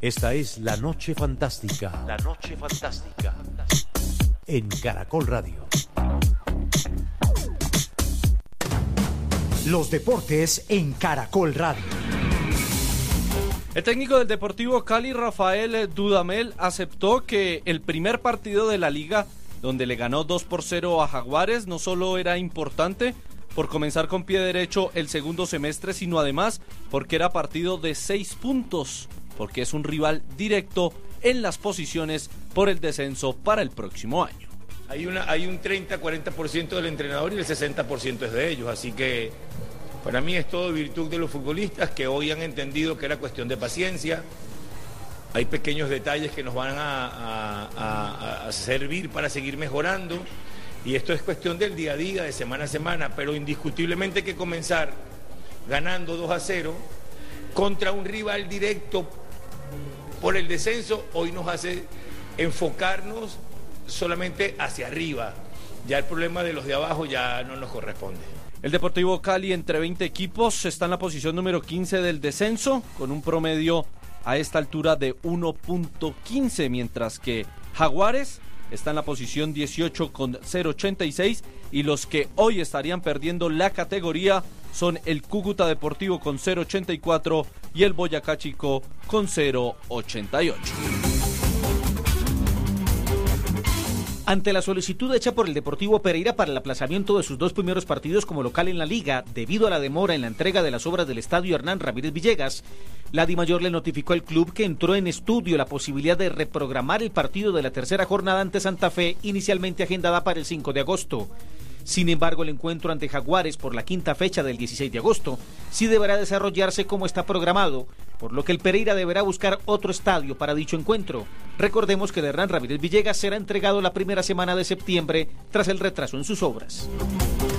Esta es La Noche Fantástica. La Noche Fantástica. En Caracol Radio. Los deportes en Caracol Radio. El técnico del Deportivo Cali, Rafael Dudamel, aceptó que el primer partido de la liga, donde le ganó 2-0 a Jaguares, no solo era importante por comenzar con pie derecho el segundo semestre, sino además porque era partido de 6 puntos, porque es un rival directo en las posiciones por el descenso para el próximo año. Hay un 30-40% del entrenador y el 60% es de ellos, así que para mí es todo virtud de los futbolistas que hoy han entendido que era cuestión de paciencia. Hay pequeños detalles que nos van a servir para seguir mejorando y esto es cuestión del día a día, de semana a semana, pero indiscutiblemente hay que comenzar ganando 2-0 contra un rival directo por el descenso. Hoy nos hace enfocarnos solamente hacia arriba, ya el problema de los de abajo ya no nos corresponde. El Deportivo Cali, entre 20 equipos, está en la posición número 15 del descenso, con un promedio a esta altura de 1.15, mientras que Jaguares está en la posición 18 con 0.86, y los que hoy estarían perdiendo la categoría son el Cúcuta Deportivo con 0.84 y el Boyacá Chico con 0.88. Ante la solicitud hecha por el Deportivo Pereira para el aplazamiento de sus 2 primeros partidos como local en la liga, debido a la demora en la entrega de las obras del estadio Hernán Ramírez Villegas, la Dimayor le notificó al club que entró en estudio la posibilidad de reprogramar el partido de la tercera jornada ante Santa Fe, inicialmente agendada para el 5 de agosto. Sin embargo, el encuentro ante Jaguares por la quinta fecha del 16 de agosto sí deberá desarrollarse como está programado, por lo que el Pereira deberá buscar otro estadio para dicho encuentro. Recordemos que el Hernán Ramírez Villegas será entregado la primera semana de septiembre tras el retraso en sus obras.